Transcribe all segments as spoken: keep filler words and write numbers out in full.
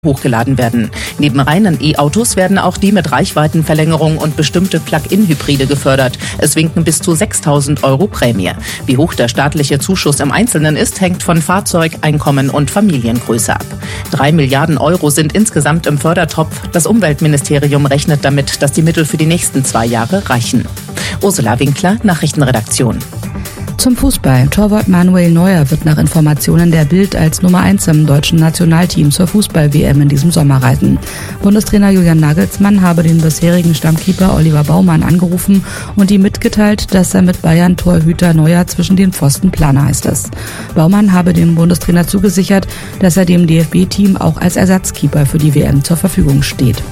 hochgeladen werden. Neben reinen E-Autos werden auch die mit Reichweitenverlängerung und bestimmte Plug-in-Hybride gefördert. Es winken bis zu sechstausend Euro Prämie. Wie hoch der staatliche Zuschuss im Einzelnen ist, hängt von Fahrzeug, Einkommen und Familiengröße ab. Drei Milliarden Euro sind insgesamt im Fördertopf. Das Umweltministerium rechnet damit, dass die Mittel für die nächsten zwei Jahre reichen. Ursula Winkler, Nachrichtenredaktion. Zum Fußball. Torwart Manuel Neuer wird nach Informationen der Bild als Nummer eins im deutschen Nationalteam zur Fußball-W M in diesem Sommer reisen. Bundestrainer Julian Nagelsmann habe den bisherigen Stammkeeper Oliver Baumann angerufen und ihm mitgeteilt, dass er mit Bayern-Torhüter Neuer zwischen den Pfosten plane, heißt es. Baumann habe dem Bundestrainer zugesichert, dass er dem D F B-Team auch als Ersatzkeeper für die W M zur Verfügung steht.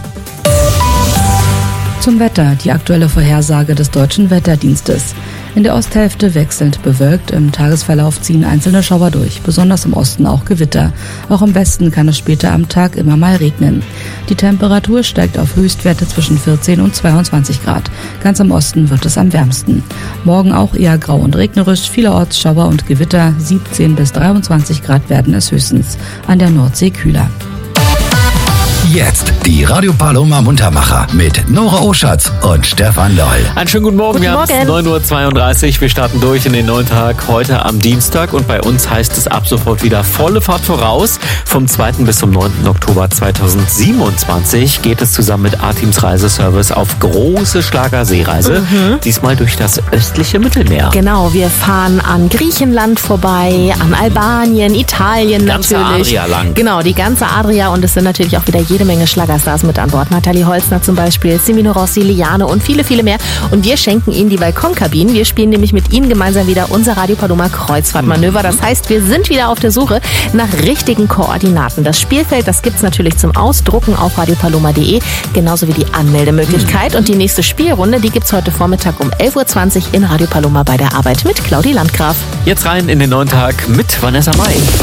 Zum Wetter, die aktuelle Vorhersage des Deutschen Wetterdienstes. In der Osthälfte wechselnd bewölkt, im Tagesverlauf ziehen einzelne Schauer durch, besonders im Osten auch Gewitter. Auch im Westen kann es später am Tag immer mal regnen. Die Temperatur steigt auf Höchstwerte zwischen vierzehn und zweiundzwanzig Grad. Ganz im Osten wird es am wärmsten. Morgen auch eher grau und regnerisch, vielerorts Schauer und Gewitter, siebzehn bis dreiundzwanzig Grad werden es höchstens. An der Nordsee kühler. Jetzt die Radio Paloma Muntermacher mit Nora Oschatz und Stefan Loll. Einen schönen guten Morgen. Guten Morgen. Wir haben neun Uhr zweiunddreißig. Wir starten durch in den neuen Tag heute am Dienstag und bei uns heißt es ab sofort wieder volle Fahrt voraus. Vom zweiten bis zum neunten Oktober zweitausendsiebenundzwanzig geht es zusammen mit A-Teams Reiseservice auf große Schlagerseereise. Mhm. Diesmal durch das östliche Mittelmeer. Genau, wir fahren an Griechenland vorbei, an Albanien, Italien ganze natürlich. Adria lang. Genau, die ganze Adria und es sind natürlich auch wieder jede Menge Schlagerstars mit an Bord. Nathalie Holzner zum Beispiel, Semino Rossi, Liane und viele, viele mehr. Und wir schenken Ihnen die Balkonkabinen. Wir spielen nämlich mit Ihnen gemeinsam wieder unser Radio Paloma Kreuzfahrtmanöver. Das heißt, wir sind wieder auf der Suche nach richtigen Koordinaten. Das Spielfeld, das gibt's natürlich zum Ausdrucken auf radiopaloma punkt de, genauso wie die Anmeldemöglichkeit. Und die nächste Spielrunde, die gibt's heute Vormittag um elf Uhr zwanzig in Radio Paloma bei der Arbeit mit Claudi Landgraf. Jetzt rein in den neuen Tag mit Vanessa Mai.